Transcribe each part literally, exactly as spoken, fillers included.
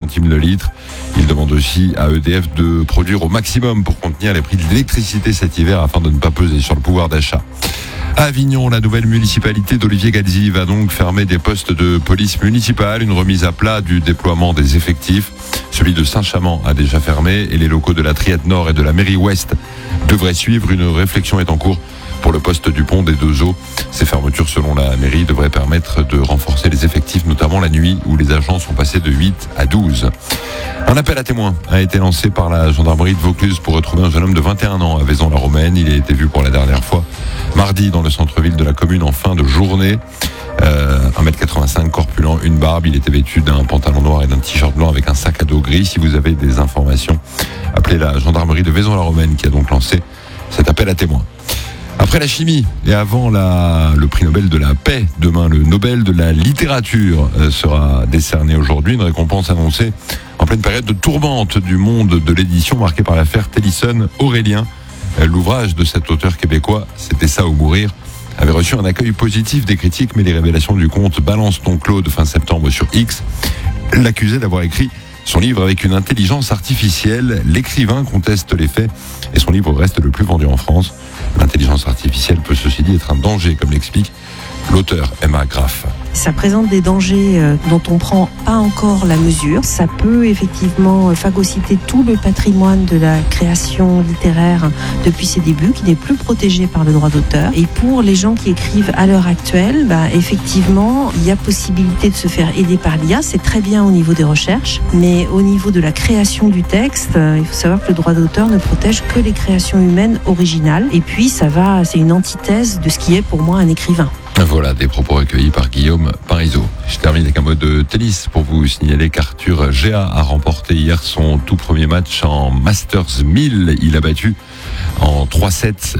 centimes le litre. Il demande aussi à E D F de produire au maximum pour contenir les prix de l'électricité cet hiver afin de ne pas peser sur le pouvoir d'achat. À Avignon, la nouvelle municipalité d'Olivier Gazzi va donc fermer des postes de police municipale, une remise à plat du déploiement des effectifs. Celui de Saint-Chamand a déjà fermé et les locaux de la Triade Nord et de la mairie Ouest devraient suivre. Une réflexion est en cours pour le poste du pont des Deux Eaux. Ces fermetures, selon la mairie, devraient permettre de renforcer les effectifs, notamment la nuit où les agents sont passés de huit à douze. Un appel à témoins a été lancé par la gendarmerie de Vaucluse pour retrouver un jeune homme de vingt et un ans à Vaison-la-Romaine. Il a été vu pour la dernière fois mardi dans le centre-ville de la commune en fin de journée. Euh, un mètre quatre-vingt-cinq, corpulent, une barbe. Il était vêtu d'un pantalon noir et d'un t-shirt blanc avec un sac à dos gris. Si vous avez des informations, appelez la gendarmerie de Vaison-la-Romaine qui a donc lancé cet appel à témoins. Après la chimie et avant la, le prix Nobel de la paix, demain le Nobel de la littérature euh, sera décerné aujourd'hui. Une récompense annoncée en pleine période de tourmente du monde de l'édition marquée par l'affaire Tennyson-Aurélien. Euh, l'ouvrage de cet auteur québécois, C'était ça ou mourir, avait reçu un accueil positif des critiques, mais les révélations du compte Balance ton Claude fin septembre sur X l'accusaient d'avoir écrit son livre avec une intelligence artificielle. L'écrivain conteste les faits et son livre reste le plus vendu en France. L'intelligence artificielle peut ceci dit être un danger, comme l'explique l'auteur Emma Graff. Ça présente des dangers euh, dont on prend pas encore la mesure. Ça peut effectivement phagocyter tout le patrimoine de la création littéraire depuis ses débuts, qui n'est plus protégé par le droit d'auteur. Et pour les gens qui écrivent à l'heure actuelle, bah, effectivement, il y a possibilité de se faire aider par l'I A. C'est très bien au niveau des recherches, mais au niveau de la création du texte, euh, il faut savoir que le droit d'auteur ne protège que les créations humaines originales. Et puis, ça va, c'est une antithèse de ce qui est pour moi un écrivain. Voilà, des propos recueillis par Guillaume Parisot. Je termine avec un mot de tennis pour vous signaler qu'Arthur Géa a remporté hier son tout premier match en Masters mille. Il a battu en trois sept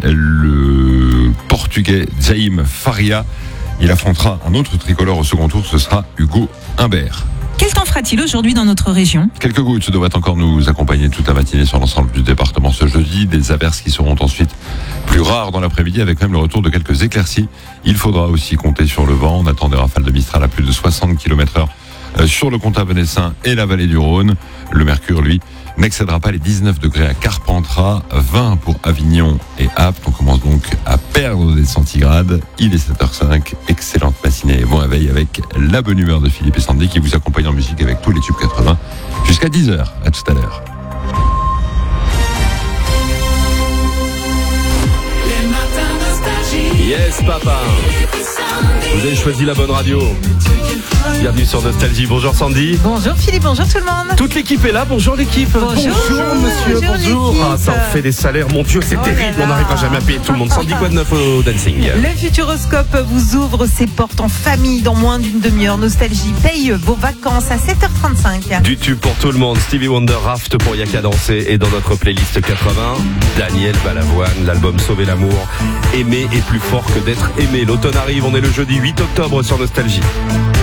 le Portugais Jaime Faria. Il affrontera un autre tricolore au second tour, ce sera Hugo Humbert. Quel temps fera-t-il aujourd'hui dans notre région ? Quelques gouttes devraient encore nous accompagner toute la matinée sur l'ensemble du département ce jeudi. Des averses qui seront ensuite plus rares dans l'après-midi avec même le retour de quelques éclaircies. Il faudra aussi compter sur le vent. On attend des rafales de Mistral à plus de soixante kilomètres heure sur le comtat venessin et la vallée du Rhône. Le mercure, lui, n'excédera pas les dix-neuf degrés à Carpentras, vingt pour Avignon et Apt. On commence donc à perdre des centigrades. Il est sept heures cinq. Excellente matinée et bon réveil avec la bonne humeur de Philippe et Sandy qui vous accompagne en musique avec tous les tubes quatre-vingts jusqu'à dix heures. À tout à l'heure. Yes, papa. Vous avez choisi la bonne radio. Bienvenue sur Nostalgie. Bonjour Sandy. Bonjour Philippe, bonjour tout le monde. Toute l'équipe est là. Bonjour l'équipe. Bonjour, bonjour monsieur, bonjour. bonjour Ah, ça en fait des salaires. Mon Dieu, c'est oh terrible. On n'arrivera jamais à payer tout le monde. Sandy, quoi de neuf au dancing ? Le Futuroscope vous ouvre ses portes en famille dans moins d'une demi-heure. Nostalgie paye vos vacances à sept heures trente-cinq. Du tube pour tout le monde. Stevie Wonder, Raft pour Yaka danser. Et dans notre playlist quatre-vingts, Daniel Balavoine, l'album Sauver l'amour. Aimer est plus fort que d'être aimé. L'automne arrive. On est le jeudi huit octobre sur Nostalgie.